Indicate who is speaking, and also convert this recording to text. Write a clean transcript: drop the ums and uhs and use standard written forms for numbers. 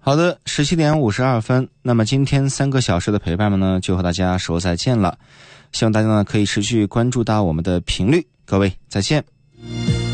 Speaker 1: 好的，17:52，那么今天3个小时的陪伴呢，就和大家说再见了。希望大家呢可以持续关注到我们的频率，各位再见。